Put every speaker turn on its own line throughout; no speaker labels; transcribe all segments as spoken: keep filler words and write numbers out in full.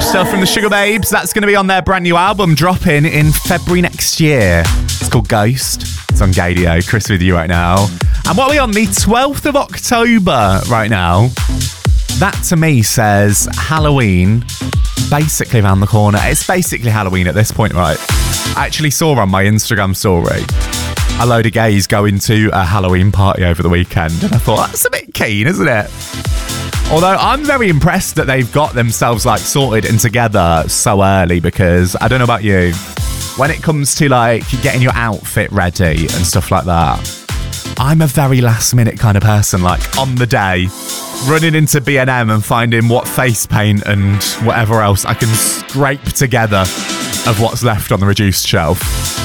stuff from the Sugar Babes. That's going to be on their brand new album dropping in February next year. It's called Ghost. It's on Gadio. Chris with you right now. And what are we on? The twelfth of October right now. That to me says Halloween basically around the corner. It's basically Halloween at this point, right? I actually saw on my Instagram story a load of gays going to a Halloween party over the weekend, and I thought, that's a bit keen, isn't it? Although I'm very impressed that they've got themselves like sorted and together so early, because I don't know about you, when it comes to like getting your outfit ready and stuff like that, I'm a very last minute kind of person, like on the day, running into B and M and finding what face paint and whatever else I can scrape together of what's left on the reduced shelf.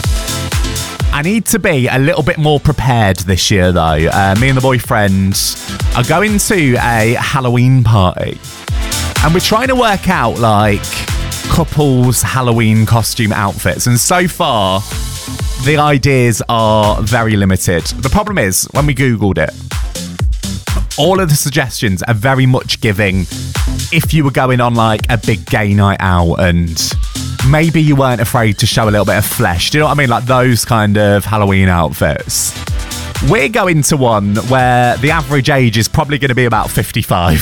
I need to be a little bit more prepared this year though. Uh, me and the boyfriend are going to a Halloween party, and we're trying to work out like couples Halloween costume outfits, and so far the ideas are very limited. The problem is, when we Googled it, all of the suggestions are very much giving if you were going on like a big gay night out and maybe you weren't afraid to show a little bit of flesh. Do you know what I mean? Like those kind of Halloween outfits. We're going to one where the average age is probably going to be about fifty-five.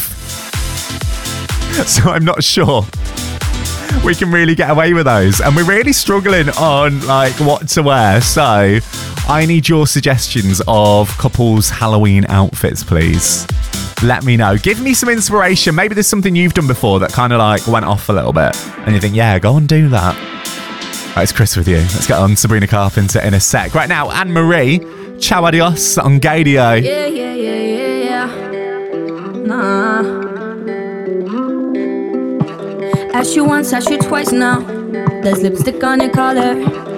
So I'm not sure we can really get away with those. And we're really struggling on like what to wear. So I need your suggestions of couples Halloween outfits, please. Let me know. Give me some inspiration. Maybe there's something you've done before that kind of like went off a little bit and you think, yeah, go and do that. Right, it's Chris with you. Let's get on Sabrina Carpenter in a sec. Right now, Anne-Marie, Ciao Adios on Gadio.
Yeah, yeah, yeah, yeah, yeah. Nah. Ask you once, ask you twice now. There's lipstick on your collar.